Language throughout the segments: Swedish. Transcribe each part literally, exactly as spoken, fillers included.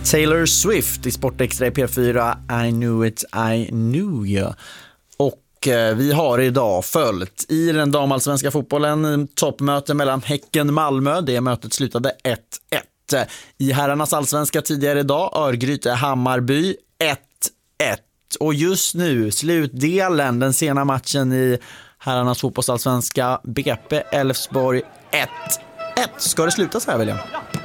Taylor Swift i Sportextra i P fyra, I knew it, I knew you. Och eh, vi har idag följt i den damallsvenska fotbollen toppmöte mellan Häcken-Malmö. Det mötet slutade ett ett. I herrarnas allsvenska tidigare idag, Örgryte-Hammarby ett ett. Och just nu, slutdelen, den sena matchen i herrarnas fotbollsallsvenska, B P Elfsborg ett ett. Ska det sluta så här, William?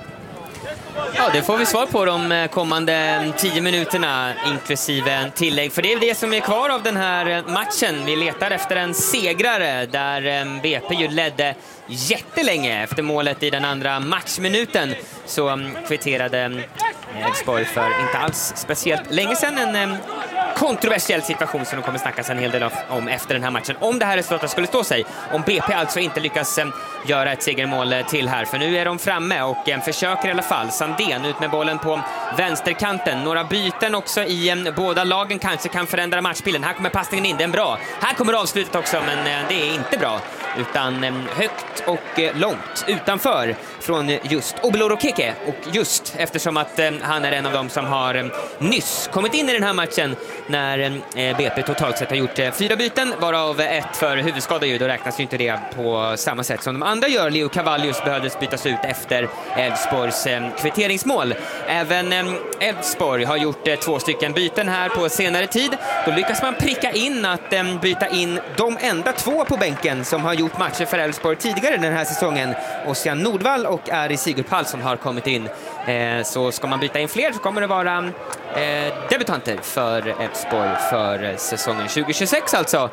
Ja, det får vi svar på de kommande tio minuterna inklusive tillägg. För det är det som är kvar av den här matchen. Vi letar efter en segrare där B P ju ledde jättelänge efter målet i den andra matchminuten. Så kvitterade Elfsborg för inte alls speciellt länge sedan en kontroversiell situation som de kommer snackas en hel del om efter den här matchen. Om det här resultatet skulle stå sig, om B P alltså inte lyckas göra ett segermål till här. För nu är de framme och försöker i alla fall. Sandén ut med bollen på vänsterkanten. Några byten också i båda lagen kanske kan förändra matchbilden. Här kommer passningen in, den är bra. Här kommer avslutet också, men det är inte bra. Utan högt och långt utanför från just Obeloro Keke. Och just eftersom att han är en av dem som har nyss kommit in i den här matchen när B P totalt sett har gjort fyra byten, varav ett för huvudskada ju, då räknas ju inte det på samma sätt som de andra gör. Leo Cavallius behövdes bytas ut efter Elfsborgs kvitteringsmål. Även Elfsborg har gjort två stycken byten här på senare tid. Då lyckas man pricka in att byta in de enda två på bänken som har gjort matcher för Elfsborg tidigare den här säsongen. Ossian Nordvall och Ari Sigurd Palsson har kommit in. Så ska man byta in fler så kommer det vara debutanter för Elfsborg för säsongen tjugo tjugosex alltså.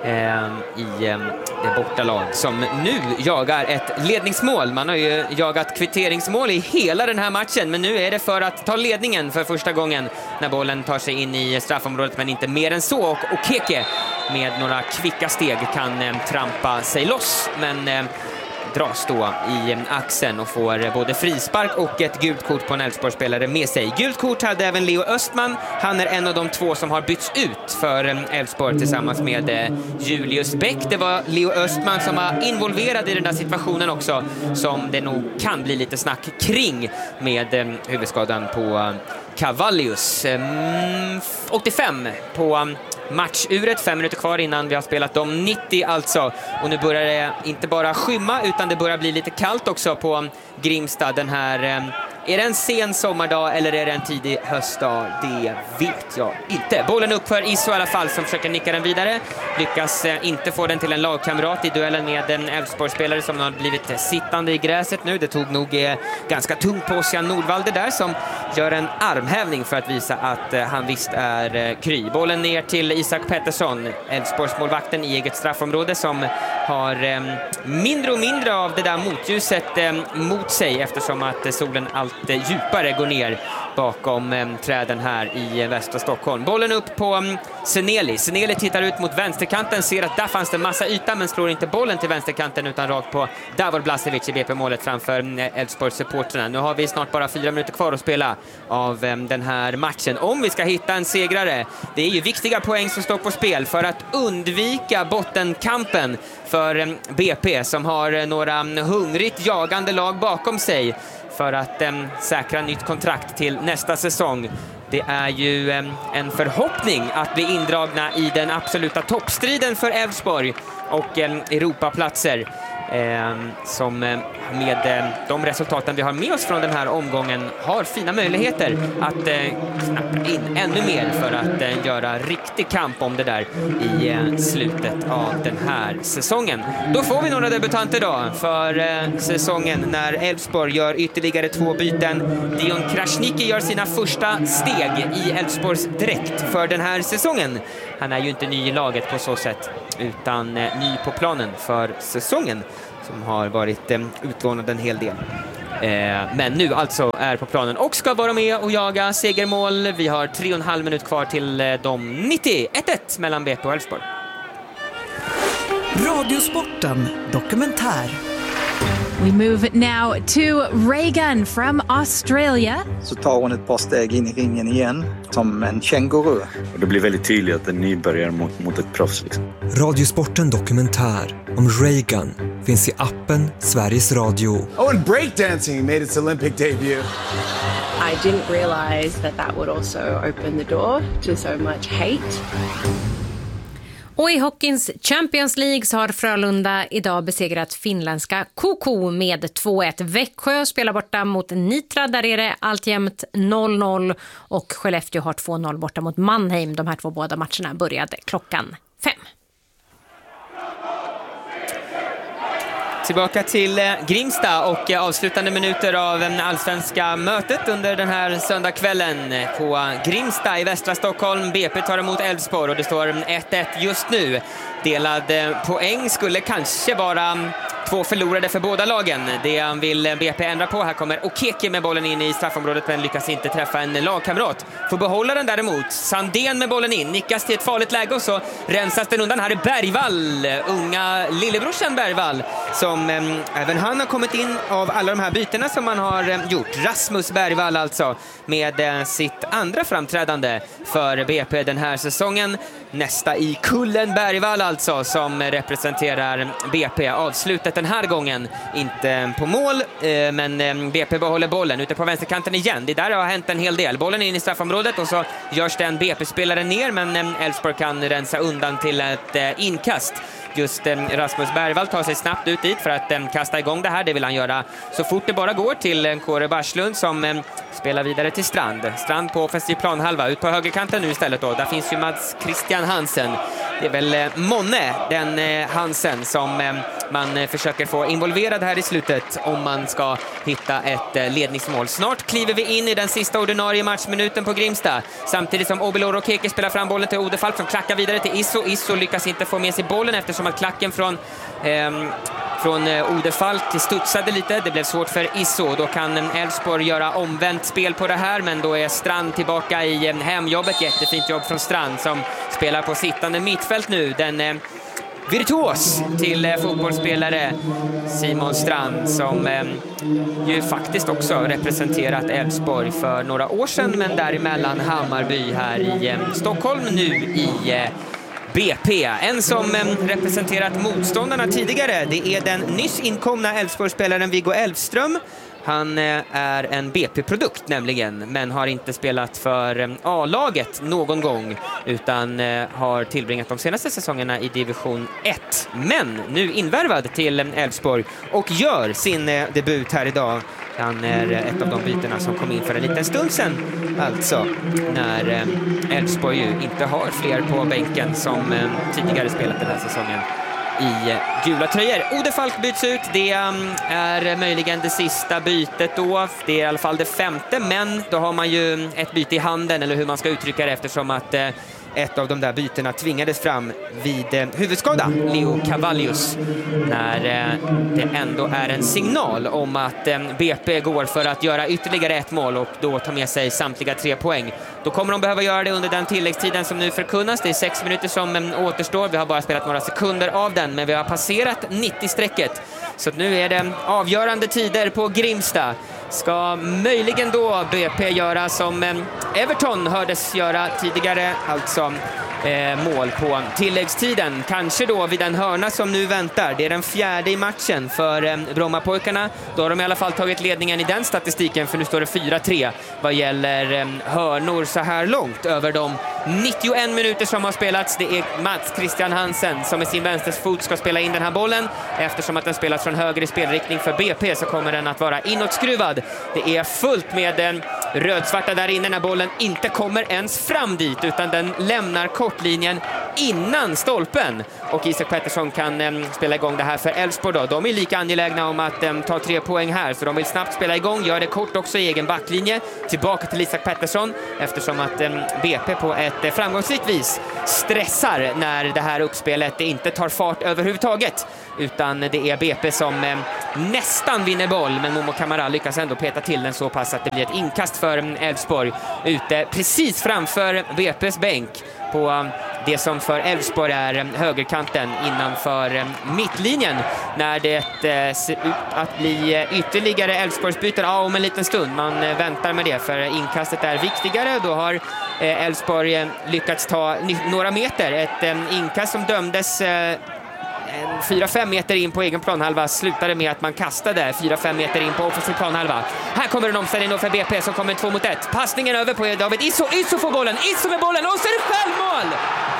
I det bortalag som nu jagar ett ledningsmål. Man har ju jagat kvitteringsmål i hela den här matchen, men nu är det för att ta ledningen för första gången när bollen tar sig in i straffområdet, men inte mer än så. Och Keke med några kvicka steg kan trampa sig loss, men dras då i axeln och får både frispark och ett gult kort på en Elfsborgsspelare med sig. Gult kort hade även Leo Östman. Han är en av de två som har bytts ut för Elfsborg tillsammans med Julius Bäck. Det var Leo Östman som var involverad i den där situationen också, som det nog kan bli lite snack kring med huvudskadan på Cavallius. åttiofem på matchuret, fem minuter kvar innan vi har spelat om nittio alltså. Och nu börjar det inte bara skymma utan det börjar bli lite kallt också på Grimstad den här. Är det en sen sommardag eller är det en tidig höstdag? Det vet jag inte. Bollen upp för Iso i alla fall, som försöker nicka den vidare. Lyckas inte få den till en lagkamrat i duellen med en Elfsborgsspelare som har blivit sittande i gräset nu. Det tog nog ganska tungt på Ossian Nordvalde där, som gör en armhävning för att visa att han visst är kry. Bollen ner till Isak Pettersson, Elfsborgsmålvakten i eget straffområde, som har mindre och mindre av det där motljuset mot sig eftersom att solen allt djupare går ner bakom eh, träden här i västra Stockholm. Bollen upp på um, Seneli. Seneli tittar ut mot vänsterkanten, ser att där fanns det massa yta, men slår inte bollen till vänsterkanten utan rakt på Davor Blasevic i B P-målet framför Elfsborgs supporterna. Nu har vi snart bara fyra minuter kvar att spela av um, den här matchen. Om vi ska hitta en segrare, det är ju viktiga poäng som står på spel för att undvika bottenkampen för um, B P, som har uh, några um, hungrigt jagande lag bakom sig för att um, säkra nytt kontrakt till nästa säsong. Det är ju um, en förhoppning att bli indragna i den absoluta toppstriden för Elfsborg och um, Europaplatser. Eh, som eh, med eh, de resultaten vi har med oss från den här omgången har fina möjligheter att eh, knappa in ännu mer för att eh, göra riktig kamp om det där i eh, slutet av den här säsongen. Då får vi några debutanter då för eh, säsongen när Elfsborg gör ytterligare två byten. Dion Krasniqi gör sina första steg i Elfsborgs dräkt för den här säsongen. Han är ju inte ny i laget på så sätt, utan eh, ny på planen för säsongen, som har varit eh, utlånad en hel del. Eh, men nu alltså är på planen och ska vara med och jaga segermål. Vi har tre och en halv minut kvar till eh, de nittio. ett ett mellan B P och Elfsborg. Radiosporten dokumentär. We move now to Reagan from Australia. Så tar hon ett par steg in i ringen igen som en känguru. Och det blir väldigt tydligt att en nybörjare mot, mot ett proffs. Liksom. Radiosporten dokumentär om Reagan finns i appen Sveriges Radio. Oh, and breakdancing made its Olympic debut. I didn't realize that that would also open the door to so much hate. Och i hockeyns Champions League så har Frölunda idag besegrat finländska K K med två ett. Växjö spelar borta mot Nitra, där är det alltjämt noll noll, och Skellefteå har två noll borta mot Mannheim. De här två båda matcherna började klockan fem. Tillbaka till Grimsta och avslutande minuter av allsvenska mötet under den här söndagskvällen på Grimsta i västra Stockholm. B P tar emot Elfsborg och det står ett ett just nu. Delad poäng skulle kanske vara två förlorade för båda lagen. Det vill B P ändra på. Här kommer Okeke med bollen in i straffområdet men lyckas inte träffa en lagkamrat. Får behålla den däremot. Sandén med bollen in. Nickas till ett farligt läge och så rensas den undan. Här är Bergvall, unga lillebrorsan Bergvall, som eh, även han har kommit in av alla de här bytena som man har eh, gjort. Rasmus Bergvall alltså med eh, sitt andra framträdande för B P den här säsongen. Nästa i kullen Bergvall alltså, som representerar B P. Avslutet den här gången inte på mål, eh, men eh, B P behåller bollen ute på vänsterkanten igen. Det där har hänt en hel del. Bollen är in i straffområdet och så görs det en B P-spelare ner, men eh, Elfsborg kan rensa undan till ett eh, inkast. Just eh, Rasmus Bergvall tar sig snabbt ut dit för att eh, kasta igång det här. Det vill han göra så fort det bara går till eh, Kåre Barslund som eh, spelar vidare till Strand. Strand på offensiv planhalva. Ut på högerkanten nu istället då. Där finns ju Mats Christian Hansen. Det är väl eh, Monne, den eh, Hansen, som eh, man eh, försöker få involverad här i slutet om man ska hitta ett eh, ledningsmål. Snart kliver vi in i den sista ordinarie matchminuten på Grimsta. Samtidigt som Obilor och Keke spelar fram bollen till Odefalk som klackar vidare till Isso. Isso lyckas inte få med sig bollen eftersom att klacken från eh, från eh, Odefalk studsade lite. Det blev svårt för Isso. Då kan Elfsborg göra omvänt spel på det här, men då är Strand tillbaka i eh, hemjobbet. Jättefint jobb från Strand som spelar på sittande mittfält nu. Den eh, virtuos till eh, fotbollsspelare Simon Strand, som eh, ju faktiskt också representerat Elfsborg för några år sedan, men däremellan Hammarby här i eh, Stockholm, nu i eh, B P. En som eh, representerat motståndarna tidigare, det är den nyss inkomna Elfsborgsspelaren Viggo Elfström. Han eh, är en B P-produkt nämligen, men har inte spelat för eh, A-laget någon gång, utan eh, har tillbringat de senaste säsongerna i division ett. Men nu invärvad till Elfsborg och gör sin eh, debut här idag. Han är ett av de bytena som kom in för en liten stund sedan, alltså när Elfsborg ju inte har fler på bänken som tidigare spelat den här säsongen i gula tröjor. Odefalk byts ut, det är möjligen det sista bytet då, det är i alla fall det femte, men då har man ju ett byte i handen, eller hur man ska uttrycka det, eftersom att ett av de där bytena tvingades fram vid eh, huvudskada, Leo Cavallius, när eh, det ändå är en signal om att eh, B P går för att göra ytterligare ett mål och då ta med sig samtliga tre poäng. Då kommer de behöva göra det under den tilläggstiden som nu förkunnas. Det är sex minuter som eh, återstår. Vi har bara spelat några sekunder av den, men vi har passerat nittio-strecket. Så nu är det avgörande tider på Grimsta. Ska möjligen då B P göra som Everton hördes göra tidigare, alltså eh, mål på tilläggstiden. Kanske då vid den hörna som nu väntar. Det är den fjärde i matchen för eh, Brommapojkarna. Då har de i alla fall tagit ledningen i den statistiken, för nu står det fyra tre vad gäller eh, hörnor så här långt över de nittioen minuter som har spelats. Det är Mats Christian Hansen som med sin vänsterfot ska spela in den här bollen. Eftersom att den spelas från höger i spelriktning för B P så kommer den att vara inåtskruvad. Det är fullt med en rödsvarta där inne när bollen inte kommer ens fram dit, utan den lämnar kortlinjen innan stolpen. Och Isak Pettersson kan äm, spela igång det här för Elfsborg då. De är lika angelägna om att äm, ta tre poäng här, så de vill snabbt spela igång. Gör det kort också i egen backlinje. Tillbaka till Isak Pettersson, eftersom att äm, B P på ett äh, framgångsrikt vis stressar när det här uppspelet inte tar fart överhuvudtaget. Utan det är B P som äm, nästan vinner boll, men Momo Kamara lyckas ändå peta till den så pass att det blir ett inkast för Elfsborg ute precis framför B P:s bänk på det som för Elfsborg är högerkanten innanför mittlinjen, när det eh, ser ut att bli ytterligare Elfsborgsbyten ja, om en liten stund. Man eh, väntar med det, för inkastet är viktigare. Då har eh, Elfsborg eh, lyckats ta några meter. Ett eh, inkast som dömdes eh, fyra fem meter in på egen planhalva slutade med att man kastade fyra fem meter in på offensiv planhalva. Här kommer en omställning då för B P som kommer två mot ett. Passningen över på David Isso. Isso får bollen. Isso med bollen och så är det självmål!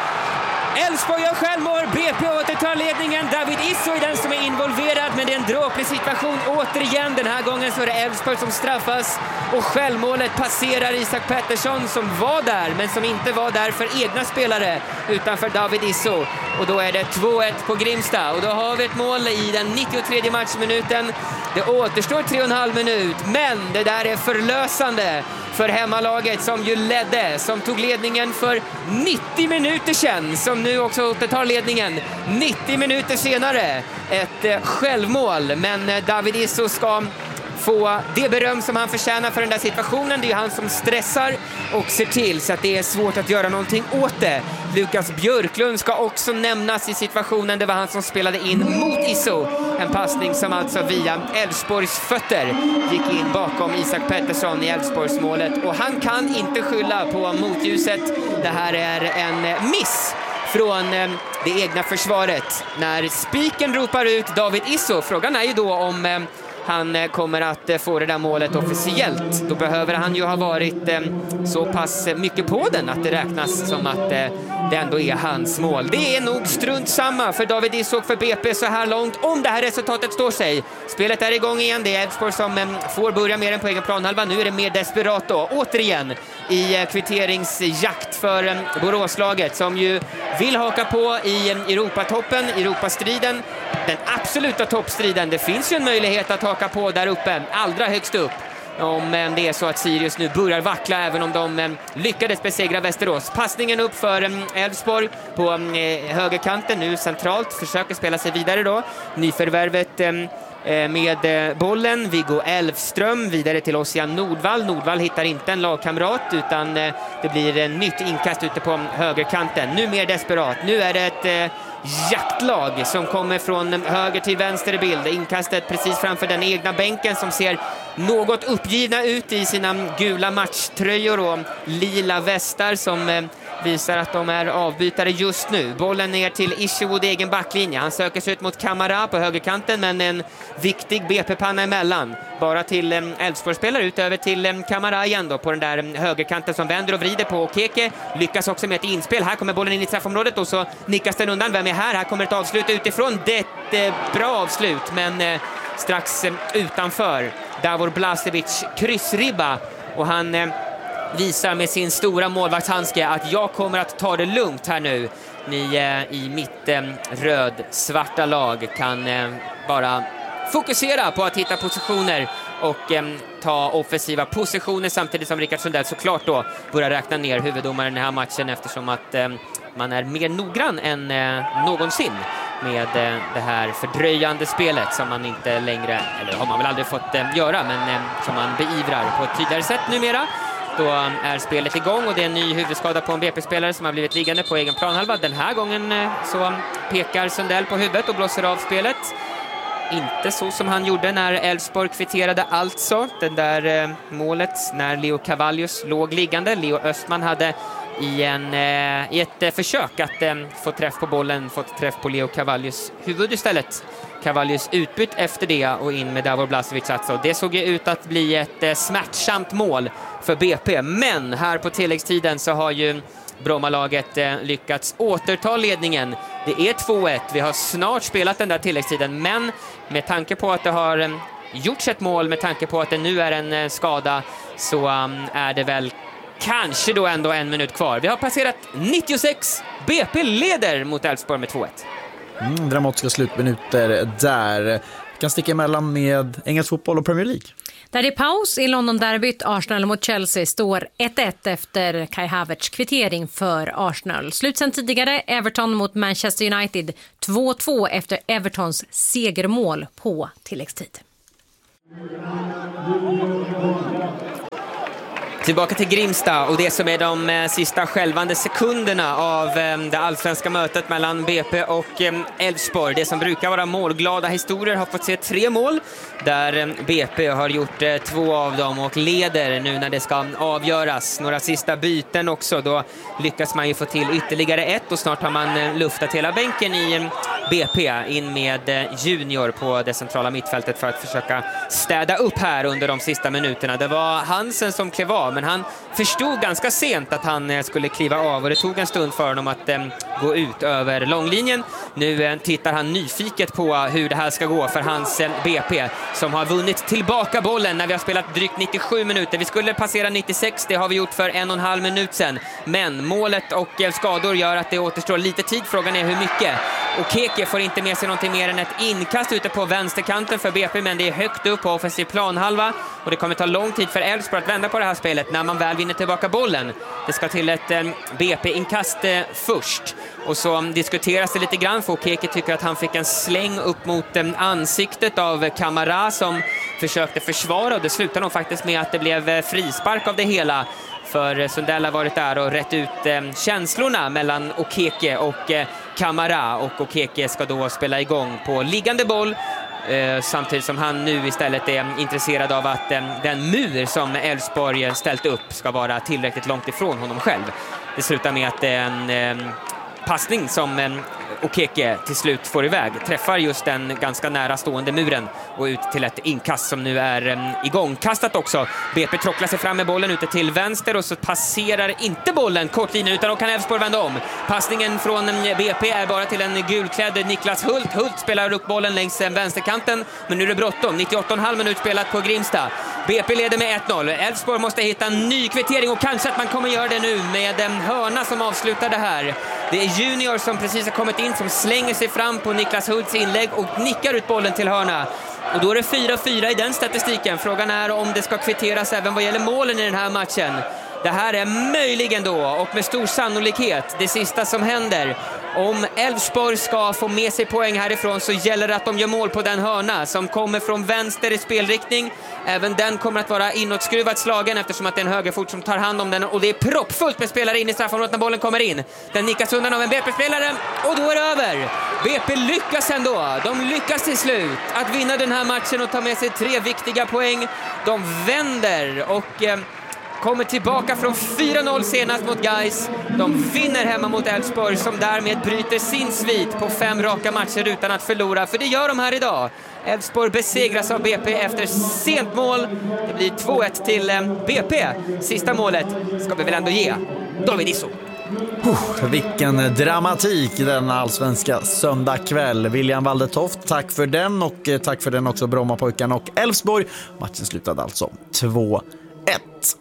Elfsborg gör självmål, B P återtar ledningen. David Isso är den som är involverad, men det är en dråplig situation återigen. Den här gången så är det Elfsborg som straffas och självmålet passerar Isak Pettersson som var där, men som inte var där för egna spelare utan för David Isso. Och då är det två ett på Grimsta och då har vi ett mål i den nittiotredje matchminuten. Det återstår tre och en halv minut, men det där är förlösande för hemmalaget som ju ledde, som tog ledningen för nittio minuter sedan, som nu också återtar ledningen nittio minuter senare. Ett eh, självmål, men eh, David Isso ska få det beröm som han förtjänar för den där situationen. Det är han som stressar och ser till så att det är svårt att göra någonting åt det. Lukas Björklund ska också nämnas i situationen. Det var han som spelade in mot Isso. En passning som alltså via Elfsborgs fötter gick in bakom Isak Pettersson i Elfsborgsmålet. Och han kan inte skylla på motljuset. Det här är en miss från det egna försvaret när spiken ropar ut David Isso. Frågan är ju då om han kommer att få det där målet officiellt. Då behöver han ju ha varit eh, så pass mycket på den att det räknas som att eh, det ändå är hans mål. Det är nog strunt samma för David Isso och för B P så här långt om det här resultatet står sig. Spelet är igång igen. Det är Elfsborg som eh, får börja mer än på egen planhalva. Nu är det mer desperat då. Återigen i eh, kvitteringsjakt för eh, Boråslaget som ju vill haka på i eh, Europatoppen, Europastriden. Den absoluta toppstriden. Det finns ju en möjlighet att haka på där uppe, allra högst upp. Om det är så att Sirius nu börjar vackla även om de lyckades besegra Västerås. Passningen upp för Elfsborg på högerkanten, nu centralt, försöker spela sig vidare då. Nyförvärvet med bollen, Viggo Elfström vidare till Ossian Nordvall. Nordvall hittar inte en lagkamrat utan det blir en nytt inkast ute på högerkanten. Nu mer desperat, nu är det ett jaktlag som kommer från höger till vänster i bild. Inkastet precis framför den egna bänken som ser något uppgivna ut i sina gula matchtröjor och lila västar som visar att de är avbytare just nu. Bollen ner till Isherwood egen backlinje. Han söker sig ut mot Kamara på högerkanten men en viktig B P-panna emellan. Bara till Elfsborgsspelare ut över till Kamara igen då på den där högerkanten som vänder och vrider på. Keke lyckas också med ett inspel. Här kommer bollen in i straffområdet och så nickas den undan. Vem är här? Här kommer ett avslut utifrån. Det är ett bra avslut men strax utanför. Davor Blasevic kryssribba och han visar med sin stora målvaktshandske att jag kommer att ta det lugnt här nu. Ni eh, i mitt eh, röd-svarta lag kan eh, bara fokusera på att hitta positioner och eh, ta offensiva positioner samtidigt som Rickard Sundell såklart då börjar räkna ner huvuddomaren i den här matchen eftersom att eh, man är mer noggrann än eh, någonsin med eh, det här fördröjande spelet som man inte längre, eller har man väl aldrig fått eh, göra, men eh, som man beivrar på ett tydligare sätt numera. Då är spelet igång och det är en ny huvudskada på en B P-spelare som har blivit liggande på egen planhalva. Den här gången så pekar Sundell på huvudet och blåser av spelet. Inte så som han gjorde när Elfsborg kvitterade alltså. Det där eh, målet när Leo Cavallius låg liggande. Leo Östman hade i, en, eh, i ett eh, försök att eh, få träff på bollen fått träff på Leo Cavallius huvud istället. Cavallius utbytt efter det och in med Davor Blasevic alltså. Det såg ju ut att bli ett eh, smärtsamt mål för B P. Men här på tilläggstiden så har ju Brommalaget eh, lyckats återta ledningen. Det är två ett. Vi har snart spelat den där tilläggstiden. Men med tanke på att det har eh, gjorts ett mål, med tanke på att det nu är en eh, skada så um, är det väl kanske då ändå en minut kvar. Vi har passerat nittiosex. B P leder mot Elfsborg med två ett. Mm, dramatiska slutminuter där. Vi kan sticka emellan med engelsk fotboll och Premier League. Där det är paus i London-derbyt Arsenal mot Chelsea står ett ett efter Kai Havertz kvittering för Arsenal. Slut sen tidigare Everton mot Manchester United två två efter Evertons segermål på tilläggstid. Tillbaka till Grimsta och det som är de eh, sista skälvande sekunderna av eh, det allsvenska mötet mellan B P och eh, Elfsborg. Det som brukar vara målglada historier har fått se tre mål där eh, B P har gjort eh, två av dem och leder nu när det ska avgöras. Några sista byten också, då lyckas man ju få till ytterligare ett och snart har man eh, luftat hela bänken i eh, B P in med Junior på det centrala mittfältet för att försöka städa upp här under de sista minuterna. Det var Hansen som klev av, men han förstod ganska sent att han skulle kliva av och det tog en stund för honom att eh, gå ut över långlinjen. Nu eh, tittar han nyfiket på hur det här ska gå för hans eh, B P som har vunnit tillbaka bollen när vi har spelat drygt nittiosju minuter. Vi skulle passera nittiosex, det har vi gjort för en och en halv minut sedan. Men målet och eh, skador gör att det återstår lite tid. Frågan är hur mycket. Och Keke får inte med sig någonting mer än ett inkast ute på vänsterkanten för B P, men det är högt upp på offensiv planhalva och det kommer ta lång tid för Elfsborg att vända på det här spelet när man väl vinner tillbaka bollen. Det ska till ett eh, B P-inkast eh, först och så diskuteras det lite grann för Keke tycker att han fick en släng upp mot eh, ansiktet av Kamara som försökte försvara och det slutade nog faktiskt med att det blev eh, frispark av det hela. För Sundell har varit där och rätt ut eh, känslorna mellan Okeke och eh, Kamara. Och Okeke ska då spela igång på liggande boll. Eh, samtidigt som han nu istället är intresserad av att eh, den mur som Elfsborg ställt upp ska vara tillräckligt långt ifrån honom själv. Det slutar med att en eh, passning som eh, Okeke till slut får iväg träffar just den ganska nära stående muren och ut till ett inkast som nu är um, igångkastat också. B P trocklar sig fram med bollen ute till vänster och så passerar inte bollen kortlinjen utan då kan Elfsborg vända om. Passningen från um, B P är bara till en gulklädd Niklas Hult. Hult spelar upp bollen längs um, vänsterkanten men nu är det bråttom. nittioåtta och en halv minut spelat på Grimsta. B P leder med ett noll. Elfsborg måste hitta en ny kvittering och kanske att man kommer göra det nu med en hörna som avslutar det här. Det är Junior som precis har kommit in som slänger sig fram på Niklas Hults inlägg och nickar ut bollen till hörna. Och då är det fyra fyra i den statistiken. Frågan är om det ska kvitteras även vad gäller målen i den här matchen. Det här är möjligen då och med stor sannolikhet det sista som händer. Om Elfsborg ska få med sig poäng härifrån så gäller det att de gör mål på den hörna som kommer från vänster i spelriktning. Även den kommer att vara inåtskruvat slagen eftersom att det är en högerfot som tar hand om den och det är proppfullt med spelare in i straffområdet när bollen kommer in. Den nickas undan av en B P-spelare och då är det över. B P lyckas ändå. De lyckas till slut att vinna den här matchen och ta med sig tre viktiga poäng. De vänder och eh, kommer tillbaka från fyra noll senast mot Gais. De vinner hemma mot Elfsborg som därmed bryter sin svit på fem raka matcher utan att förlora. För det gör de här idag. Elfsborg besegras av B P efter sent mål. Det blir två ett till B P. Sista målet ska vi väl ändå ge David Isso. Oh, vilken dramatik den allsvenska söndagkväll. William Waldetoft, tack för den och tack för den också Brommapojkarna och Elfsborg. Matchen slutade alltså två ett.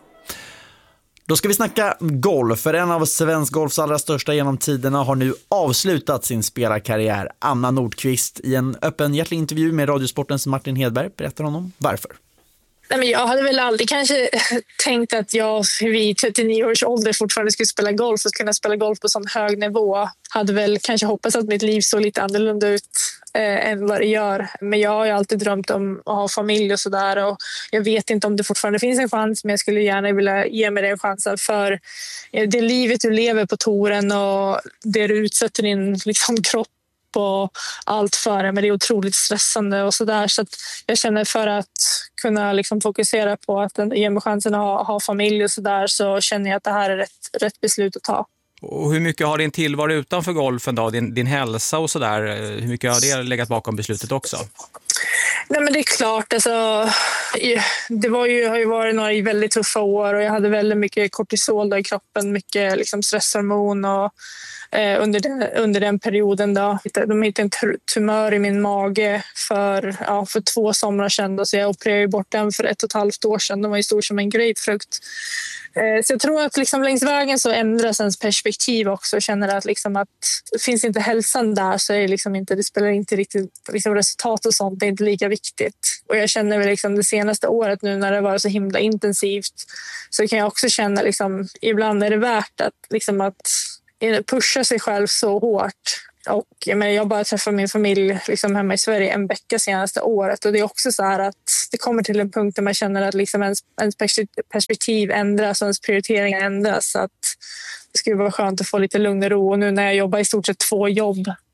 Då ska vi snacka golf, för en av svensk golfs allra största genom tiderna har nu avslutat sin spelarkarriär. Anna Nordqvist i en öppenhjärtig intervju med Radiosportens Martin Hedberg berättar honom varför. Nej, men jag hade väl aldrig kanske tänkt att jag vid trettionio års ålder fortfarande skulle spela golf och kunna spela golf på sån hög nivå. Hade väl kanske hoppats att mitt liv såg lite annorlunda ut eh, än vad det gör. Men jag har ju alltid drömt om att ha familj och sådär. Och jag vet inte om det fortfarande finns en chans, men jag skulle gärna vilja ge mig den chansen. För det livet du lever på touren och det du utsätter din liksom, kropp och allt för det, men det är otroligt stressande och sådär. Så att jag känner för att kunna liksom fokusera på att ge mig chansen att ha, ha familj och sådär, så känner jag att det här är rätt, rätt beslut att ta. Och hur mycket har din tillvaro utanför golfen då? Din, din hälsa och sådär, hur mycket har det legat bakom beslutet också? Nej, men det är klart, alltså, det var ju, har ju varit några väldigt tuffa år och jag hade väldigt mycket kortisol i kroppen, mycket liksom stresshormon och eh, under, den, under den perioden då. De hittade en tumör i min mage för, ja, för två somrar sedan då, så jag opererade bort den för ett och ett halvt år sedan. Den var ju stor som en grapefrukt. Eh, så jag tror att liksom längs vägen så ändras ens perspektiv också. Jag känner att, liksom att finns inte hälsan där så är det, liksom inte, det spelar inte riktigt liksom resultat och sånt, det är inte lika viktigt. Och jag känner väl liksom det senaste året nu när det var så himla intensivt, så kan jag också känna liksom, ibland är det värt att, liksom att pusha sig själv så hårt. Och men jag bara träffade min familj liksom hemma i Sverige en vecka senaste året, och det är också så här att det kommer till en punkt där man känner att liksom ens, ens perspektiv ändras och ens prioriteringar ändras, så att det skulle vara skönt att få lite lugn och ro. Och nu när jag jobbar i stort sett två jobb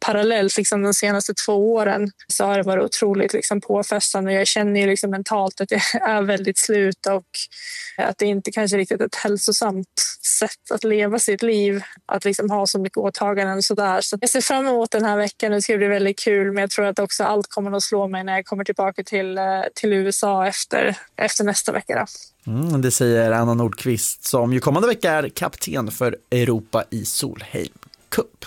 parallellt liksom de senaste två åren så har det varit otroligt liksom påfrestande. Jag känner ju liksom mentalt att jag är väldigt slut och att det inte kanske riktigt är ett hälsosamt sätt att leva sitt liv, att liksom ha så mycket åtaganden och sådär. Så jag ser fram emot den här veckan, det ska bli väldigt kul, men jag tror att också allt kommer att slå mig när jag kommer tillbaka till, till U S A efter, efter nästa vecka då. Mm, det säger Anna Nordqvist som ju kommande vecka är kapten för Europa i Solheim Cup.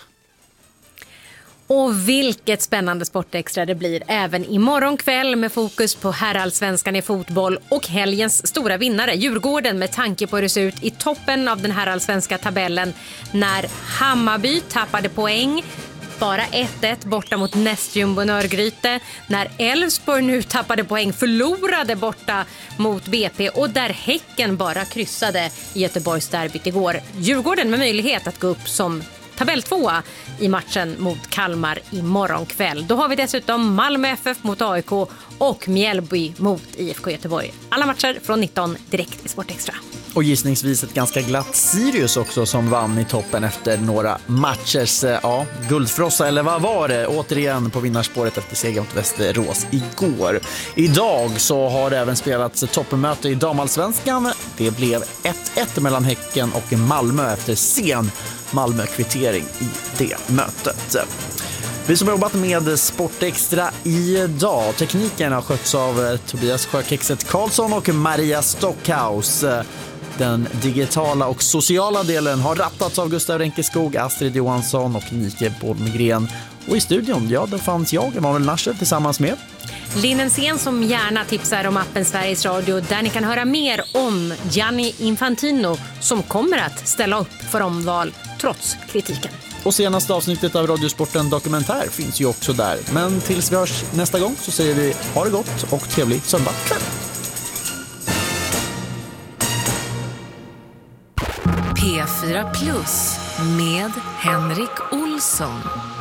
Och vilket spännande sportextra det blir även imorgon kväll med fokus på herrallsvenskan i fotboll och helgens stora vinnare Djurgården med tanke på hur det ser ut i toppen av den herrallsvenska tabellen när Hammarby tappade poäng. Bara ett ett borta mot nästjumbo Nörgryte. När Elfsborg nu tappade poäng förlorade borta mot B P och där Häcken bara kryssade i Göteborgsderbyt igår. Djurgården med möjlighet att gå upp som tabelltvåa i matchen mot Kalmar imorgon kväll. Då har vi dessutom Malmö F F mot A I K och Mjällby mot I F K Göteborg. Alla matcher från nitton direkt i Sportextra. Och gissningsvis ett ganska glatt Sirius också som vann i toppen efter några matchers ja, guldfrossa, eller vad var det? Återigen på vinnarspåret efter seger mot Västerås igår. Idag så har det även spelats toppmöte i damallsvenskan. Det blev ett ett mellan Häcken och Malmö efter sen Malmö-kvittering i det mötet. Vi som har jobbat med Sportextra idag. Tekniken har skötts av Tobias Sjökexet Karlsson och Maria Stockhaus. Den digitala och sociala delen har rattats av Gustav Renkeskog, Astrid Johansson och Nike Bolmegren. Och i studion, ja, då fanns jag, Emanuel Nascher, tillsammans med Linnen Sen som gärna tipsar om appen Sveriges Radio där ni kan höra mer om Gianni Infantino som kommer att ställa upp för omval trots kritiken. Och senaste avsnittet av Radiosporten Dokumentär finns ju också där. Men tills vi hörs nästa gång så säger vi ha det gott och trevlig söndag kväll. P fyra Plus med Henrik Olsson.